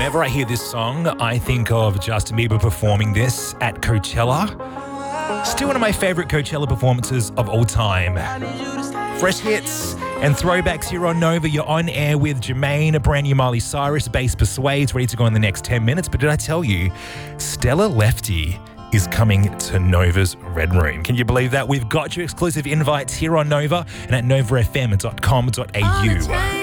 Whenever I hear this song, I think of Justin Bieber performing this at Coachella. Still one of my favorite Coachella performances of all time. Fresh hits and throwbacks here on Nova. You're on air with Jermaine, a brand new Miley Cyrus, Bass Persuades, ready to go in the next 10 minutes. But did I tell you, Stella Lefty is coming to Nova's Red Room. Can you believe that? We've got you exclusive invites here on Nova and at novafm.com.au.